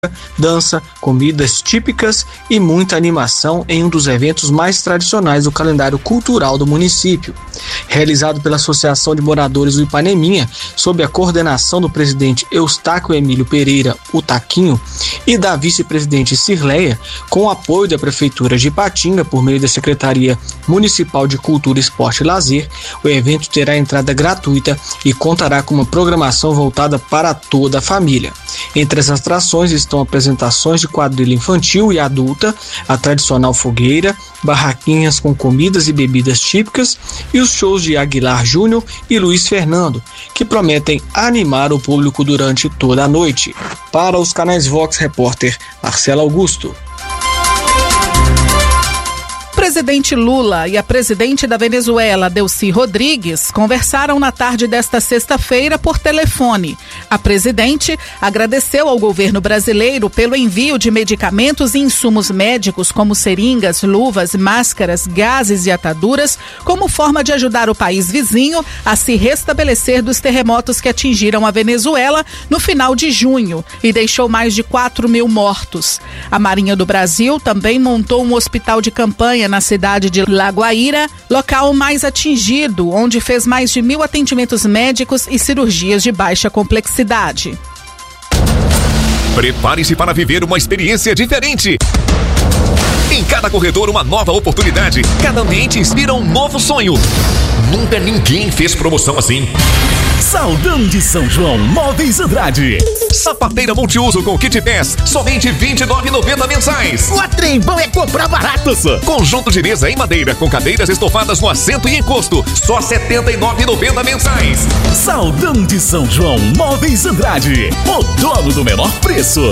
dança, comidas típicas e muita animação em um dos eventos mais tradicionais do calendário cultural do município. Realizado pela Associação de Moradores do Ipaneminha, sob a coordenação do presidente Eustáquio Emílio Pereira, o Taquinho, e da vice-presidente Cirleia, com o apoio da Prefeitura de Ipatinga por meio da Secretaria Municipal de Cultura, Esporte e Lazer, o evento terá entrada gratuita e contará com uma programação voltada para toda a família. Entre as atrações estão apresentações de quadrilha infantil e adulta, a tradicional fogueira, barraquinhas com comidas e bebidas típicas e os shows de Aguilar Júnior e Luiz Fernando, que prometem animar o público durante toda a noite. Para os canais Vox, repórter Marcelo Augusto. O presidente Lula e a presidente da Venezuela, Delcy Rodrigues, conversaram na tarde desta sexta-feira por telefone. A presidente agradeceu ao governo brasileiro pelo envio de medicamentos e insumos médicos como seringas, luvas, máscaras, gases e ataduras, como forma de ajudar o país vizinho a se restabelecer dos terremotos que atingiram a Venezuela no final de junho e deixou mais de 4.000 mortos. A Marinha do Brasil também montou um hospital de campanha na cidade de Lagoaíra, local mais atingido, onde fez mais de 1.000 atendimentos médicos e cirurgias de baixa complexidade. Prepare-se para viver uma experiência diferente. Em cada corredor, uma nova oportunidade. Cada ambiente inspira um novo sonho. Nunca ninguém fez promoção assim. Saldão de São João, Móveis Andrade. Sapateira multiuso com kit pés, somente R$ 29,90 mensais. O trem bom é comprar barato, só. Conjunto de mesa em madeira com cadeiras estofadas no assento e encosto, só R$ 79,90 mensais. Saldão de São João, Móveis Andrade. O dono do menor preço.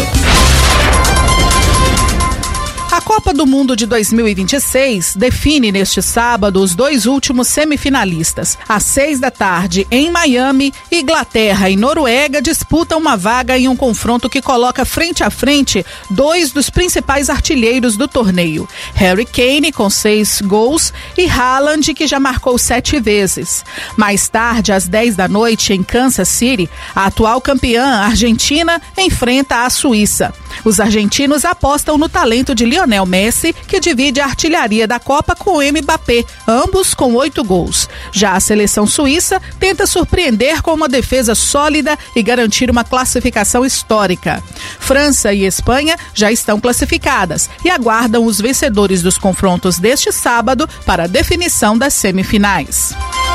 A Copa do Mundo de 2026 define neste sábado os dois últimos semifinalistas. Às 6h, em Miami, Inglaterra e Noruega disputam uma vaga em um confronto que coloca frente a frente dois dos principais artilheiros do torneio. Harry Kane, com 6 gols, e Haaland, que já marcou 7 vezes. Mais tarde, às 10h, em Kansas City, a atual campeã Argentina enfrenta a Suíça. Os argentinos apostam no talento de Lionel Messi, que divide a artilharia da Copa com Mbappé, ambos com 8 gols. Já a seleção suíça tenta surpreender com uma defesa sólida e garantir uma classificação histórica. França e Espanha já estão classificadas e aguardam os vencedores dos confrontos deste sábado para a definição das semifinais.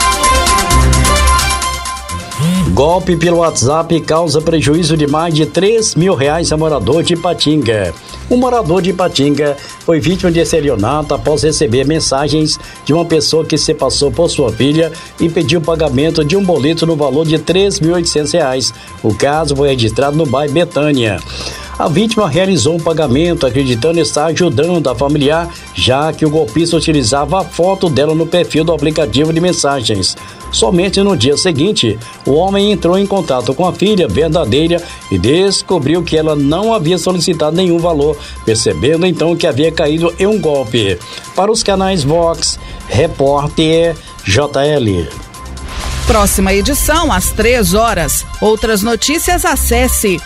Golpe pelo WhatsApp causa prejuízo de mais de R$3.000 a morador de Ipatinga. Um morador de Ipatinga foi vítima de estelionato após receber mensagens de uma pessoa que se passou por sua filha e pediu pagamento de um boleto no valor de R$3.800. O caso foi registrado no bairro Betânia. A vítima realizou um pagamento acreditando estar ajudando a familiar, já que o golpista utilizava a foto dela no perfil do aplicativo de mensagens. Somente no dia seguinte, o homem entrou em contato com a filha verdadeira e descobriu que ela não havia solicitado nenhum valor, percebendo então que havia caído em um golpe. Para os canais Vox, repórter JL. Próxima edição, às 3h. Outras notícias, acesse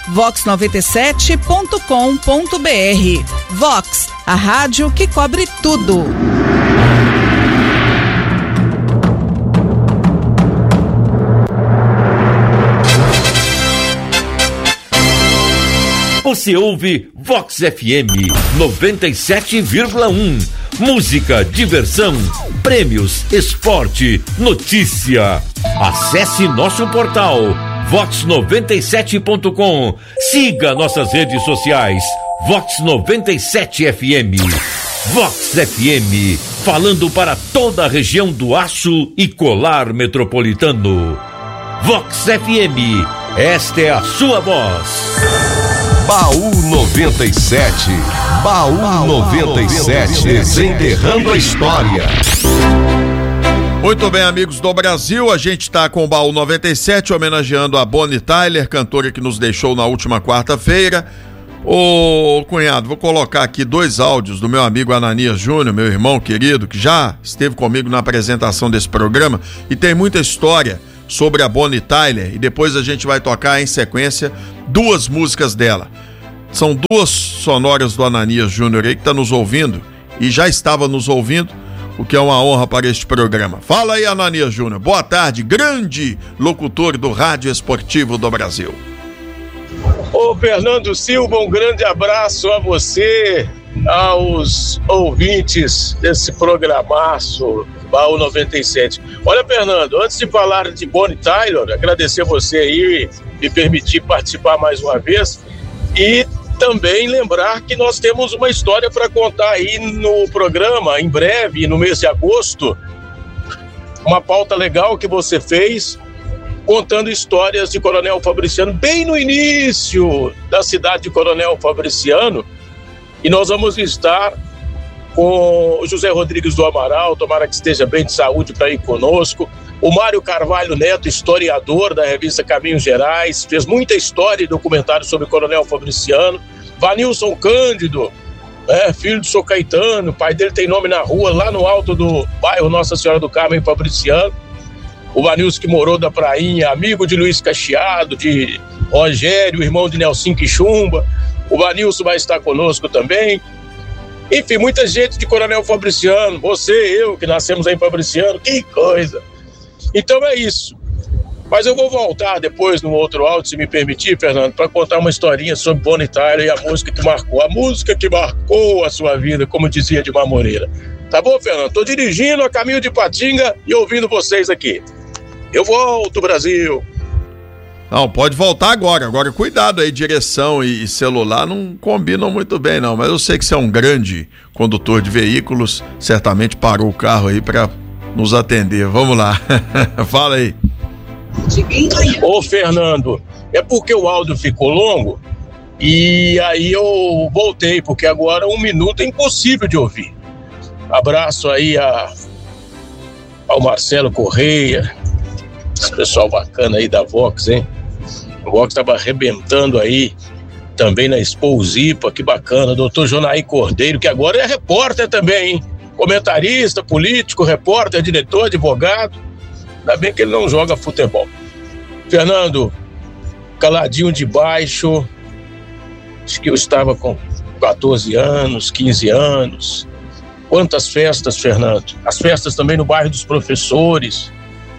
vox97.com.br. Vox, a rádio que cobre tudo. Você ouve Vox FM 97,1. Música, diversão, prêmios, esporte, notícia. Acesse nosso portal vox97.com. Siga nossas redes sociais Vox 97 FM. Vox FM, falando para toda a região do Aço e Colar Metropolitano. Vox FM, esta é a sua voz. Baú 97. Baú 97. Desenterrando a história. Muito bem, amigos do Brasil, a gente está com o Baú 97 homenageando a Bonnie Tyler, cantora que nos deixou na última quarta-feira. Ô cunhado, vou colocar aqui 2 áudios do meu amigo Ananias Júnior, meu irmão querido, que já esteve comigo na apresentação desse programa e tem muita história sobre a Bonnie Tyler, e depois a gente vai tocar em sequência 2 músicas dela. São duas sonoras do Ananias Júnior aí que está nos ouvindo e já estava nos ouvindo, o que é uma honra para este programa. Fala aí, Ananias Júnior. Boa tarde, grande locutor do Rádio Esportivo do Brasil. Ô Fernando Silva, um grande abraço a você, aos ouvintes desse programaço Baú 97. Olha, Fernando, antes de falar de Bonnie Tyler, agradecer você aí, me permitir participar mais uma vez e também lembrar que nós temos uma história para contar aí no programa, em breve, no mês de agosto, uma pauta legal que você fez, contando histórias de Coronel Fabriciano, bem no início da cidade de Coronel Fabriciano, e nós vamos estar com o José Rodrigues do Amaral, tomara que esteja bem de saúde para ir conosco, o Mário Carvalho Neto, historiador da revista Caminhos Gerais, fez muita história e documentário sobre Coronel Fabriciano, Vanilson Cândido, filho do São Caetano, o pai dele tem nome na rua, lá no alto do bairro Nossa Senhora do Carmo, em Fabriciano, o Vanilson que morou da Prainha, amigo de Luiz Cacheado, de Rogério, irmão de Nelson Quixumba, o Vanilson vai estar conosco também. Enfim, muita gente de Coronel Fabriciano, você, eu, que nascemos aí em Fabriciano, que coisa. Então é isso. Mas eu vou voltar depois no outro áudio, se me permitir, Fernando, para contar uma historinha sobre Bonnie Tyler e a música que marcou a sua vida, como dizia Edmar Moreira. Tá bom, Fernando? Tô dirigindo a caminho de Patinga e ouvindo vocês aqui. Eu volto, Brasil. Não, pode voltar agora. Agora, cuidado aí, direção e celular não combinam muito bem, não. Mas eu sei que você é um grande condutor de veículos, certamente parou o carro aí para nos atender. Vamos lá. Fala aí. Ô, Fernando, é porque o áudio ficou longo e aí eu voltei, porque agora 1 minuto é impossível de ouvir. Abraço aí ao Marcelo Correia, esse pessoal bacana aí da Vox, hein? O Vox estava arrebentando aí também na Expo Zipa, que bacana. Doutor Jonaí Cordeiro, que agora é repórter também, hein? Comentarista, político, repórter, diretor, advogado. Ainda bem que ele não joga futebol. Fernando, caladinho de baixo, acho que eu estava com 14 anos, 15 anos. Quantas festas, Fernando? As festas também no bairro dos professores.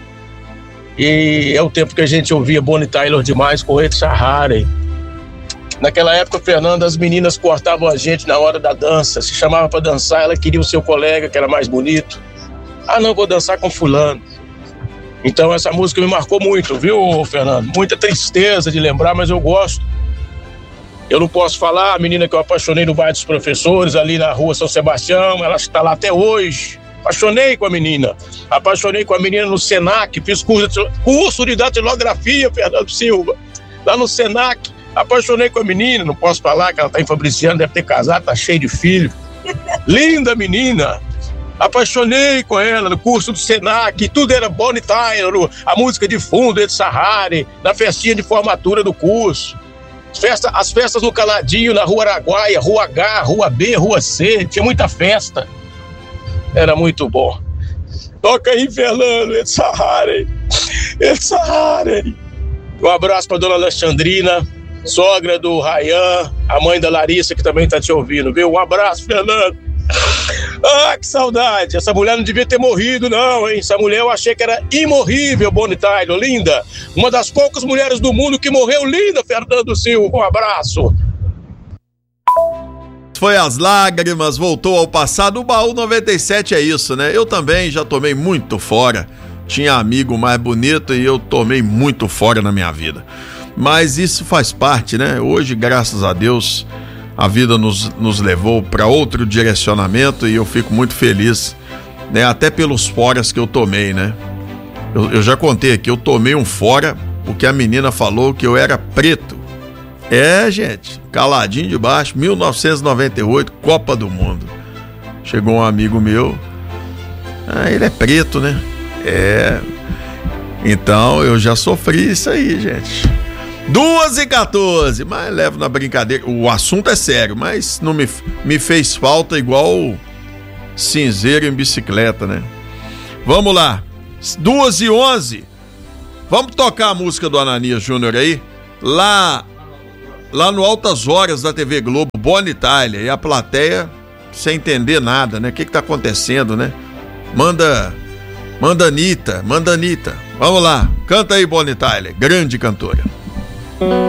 E é o tempo que a gente ouvia Bonnie Tyler demais com Ed Sahara. Naquela época, Fernando, as meninas cortavam a gente na hora da dança. Se chamava para dançar, ela queria o seu colega, que era mais bonito. Ah, não, vou dançar com fulano. Então essa música me marcou muito, viu, Fernando? Muita tristeza de lembrar, mas eu gosto. Eu não posso falar, a menina que eu apaixonei no bairro dos professores, ali na rua São Sebastião, ela está lá até hoje. Apaixonei com a menina no Senac, fiz curso de datilografia, Fernando Silva, lá no Senac. Apaixonei com a menina, não posso falar que ela está em Fabriciano, deve ter casado, tá cheio de filho. Linda menina. Apaixonei com ela no curso do Senac, tudo era Bonnie Tyler, a música de fundo, Ed Sahara, na festinha de formatura do curso. As festas no Caladinho, na Rua Araguaia, Rua H, Rua B, Rua C, tinha muita festa. Era muito bom. Toca aí, Fernando, Ed Sahara. Ed Sahara. Um abraço para dona Alexandrina, sogra do Rayan, a mãe da Larissa, que também tá te ouvindo, viu? Um abraço, Fernando. Ah, que saudade. Essa mulher não devia ter morrido, não, hein? Essa mulher eu achei que era imorrível, Bonnie Tyler, linda. Uma das poucas mulheres do mundo que morreu linda, Fernando Silva. Um abraço. Foi as lágrimas, voltou ao passado. O Baú 97 é isso, né? Eu também já tomei muito fora. Tinha amigo mais bonito e eu tomei muito fora na minha vida. Mas isso faz parte, né? Hoje, graças a Deus, a vida nos levou para outro direcionamento e eu fico muito feliz, né? Até pelos foras que eu tomei, né? Eu já contei aqui, eu tomei um fora porque a menina falou que eu era preto. É, gente, caladinho de baixo, 1998, Copa do Mundo. Chegou um amigo meu, ele é preto, né? Então eu já sofri isso aí, gente. 2h14, mas levo na brincadeira. O assunto é sério, mas não me fez falta igual cinzeiro em bicicleta, né? Vamos lá, 2h11. Vamos tocar a música do Ananias Júnior aí? Lá lá no Altas Horas da TV Globo, Bonnie Tyler, e a plateia sem entender nada, né? O que tá acontecendo, né? Manda Anitta. Vamos lá, canta aí, Bonnie Tyler, grande cantora.